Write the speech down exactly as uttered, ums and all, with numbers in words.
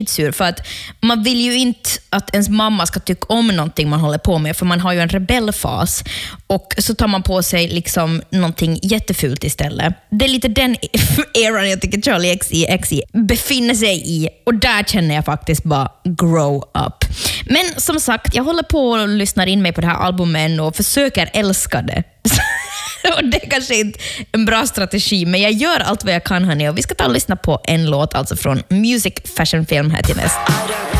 sur för att man vill ju inte att ens mamma ska tycka om någonting man håller på med, för man har ju en rebellfas och så tar man på sig liksom någonting jättefult istället. Det är lite den eran jag tycker Charli X C X befinner sig i, och där känner jag faktiskt bara grow up. Men som sagt, jag håller på och lyssnar in mig på det här albumet och försöker älska det. Och det är kanske inte en bra strategi, men jag gör allt vad jag kan, hörni. Och vi ska ta och lyssna på en låt alltså från Music Fashion Film här till nästa.